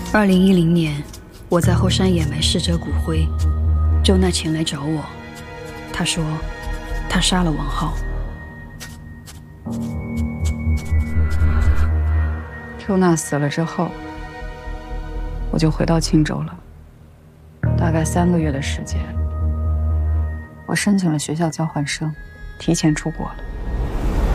2010年，我在后山掩埋逝者骨灰，周娜前来找我，她说她杀了王浩。 周娜死了之后，我就回到青州了，大概3个月的时间。我申请了学校交换生，提前出国了。